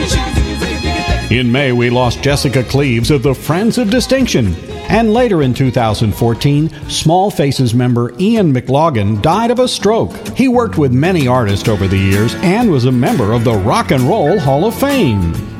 In May, we lost Jessica Cleaves of the Friends of Distinction. And later in 2014, Small Faces member Ian McLaughlin died of a stroke. He worked with many artists over the years and was a member of the Rock and Roll Hall of Fame.